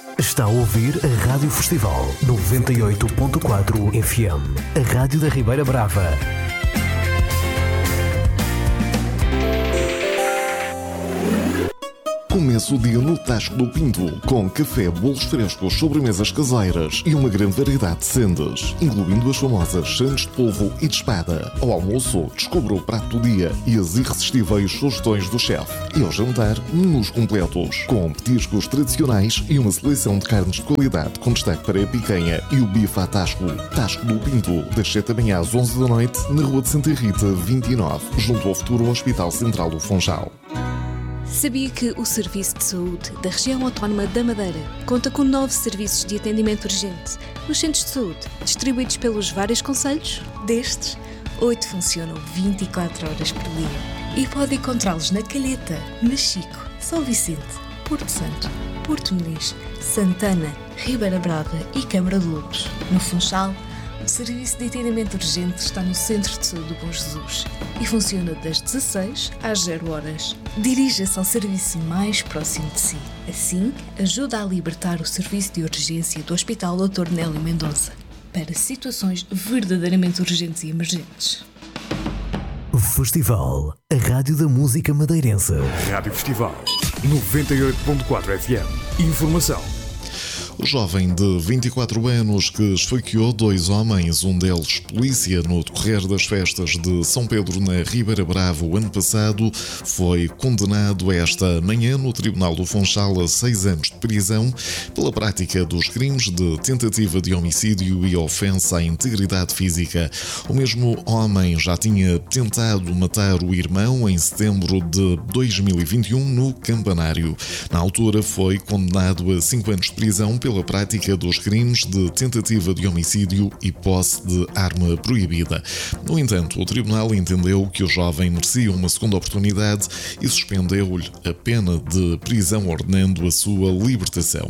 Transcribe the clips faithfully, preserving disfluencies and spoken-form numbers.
Está a ouvir a Rádio Festival noventa e oito ponto quatro F M, a rádio da Ribeira Brava. Começa o dia no Tasco do Pinto, com café, bolos frescos, sobremesas caseiras e uma grande variedade de sendas, incluindo as famosas sandes de polvo e de espada. Ao almoço, descubra o prato do dia e as irresistíveis sugestões do chefe. E ao jantar, menus completos, com petiscos tradicionais e uma seleção de carnes de qualidade, com destaque para a picanha e o bife à Tasco. Tasco do Pinto, das sete da manhã às onze da noite, na Rua de Santa Rita, vinte e nove, junto ao futuro Hospital Central do Funchal. Sabia que o Serviço de Saúde da Região Autónoma da Madeira conta com nove serviços de atendimento urgente nos centros de saúde, distribuídos pelos vários concelhos? Destes, oito funcionam vinte e quatro horas por dia e pode encontrá-los na Calheta, Machico, São Vicente, Porto Santo, Porto Muniz, Santana, Ribeira Brava e Câmara de Lobos. No Funchal, o Serviço de Atendimento Urgente está no Centro de Saúde do Bom Jesus e funciona das dezasseis às zero horas. Dirija-se ao serviço mais próximo de si. Assim, ajuda a libertar o serviço de urgência do Hospital doutor Nélio Mendonça para situações verdadeiramente urgentes e emergentes. Festival, a rádio da música madeirense. Rádio Festival noventa e oito ponto quatro F M. Informação. O jovem de vinte e quatro anos que esfaqueou dois homens, um deles polícia, no decorrer das festas de São Pedro na Ribeira Brava o ano passado, foi condenado esta manhã no Tribunal do Funchal a seis anos de prisão pela prática dos crimes de tentativa de homicídio e ofensa à integridade física. O mesmo homem já tinha tentado matar o irmão em setembro de dois mil e vinte e um no Campanário. Na altura foi condenado a cinco anos de prisão pela prática dos crimes de tentativa de homicídio e posse de arma proibida. No entanto, o tribunal entendeu que o jovem merecia uma segunda oportunidade e suspendeu-lhe a pena de prisão, ordenando a sua libertação.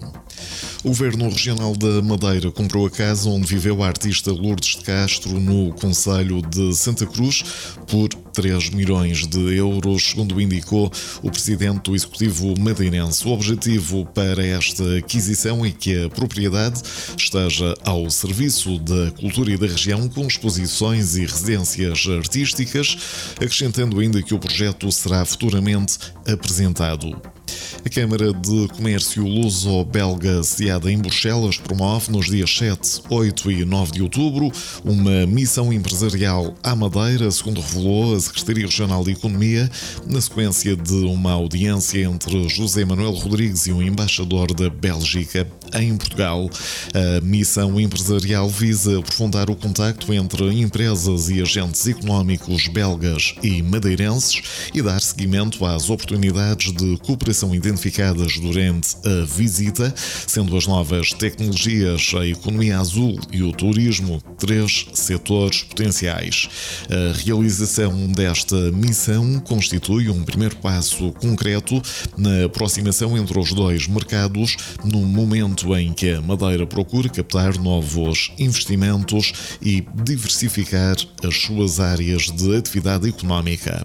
O Governo Regional da Madeira comprou a casa onde viveu a artista Lourdes de Castro, no concelho de Santa Cruz, por três milhões de euros, segundo indicou o presidente do Executivo madeirense. O objetivo para esta aquisição é que a propriedade esteja ao serviço da cultura e da região, com exposições e residências artísticas, acrescentando ainda que o projeto será futuramente apresentado. A Câmara de Comércio Luso-Belga, sediada em Bruxelas, promove nos dias sete, oito e nove de outubro uma missão empresarial à Madeira, segundo revelou a Secretaria Regional de Economia, na sequência de uma audiência entre José Manuel Rodrigues e o embaixador da Bélgica em Portugal. A missão empresarial visa aprofundar o contacto entre empresas e agentes económicos belgas e madeirenses e dar seguimento às oportunidades de cooperação identificadas durante a visita, sendo as novas tecnologias, a economia azul e o turismo três setores potenciais. A realização desta missão constitui um primeiro passo concreto na aproximação entre os dois mercados, num momento em que a Madeira procura captar novos investimentos e diversificar as suas áreas de atividade económica.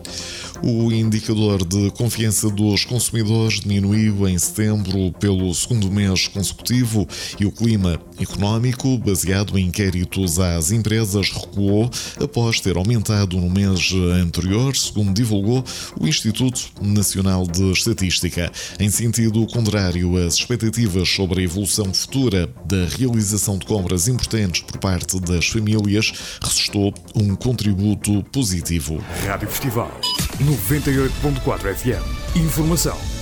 O indicador de confiança dos consumidores diminuiu em setembro pelo segundo mês consecutivo e o clima económico, baseado em inquéritos às empresas, recuou após ter aumentado no mês anterior, segundo divulgou o Instituto Nacional de Estatística. Em sentido contrário, as expectativas sobre a evolução futura da realização de compras importantes por parte das famílias restou um contributo positivo. Rádio Festival noventa e oito ponto quatro F M. Informação.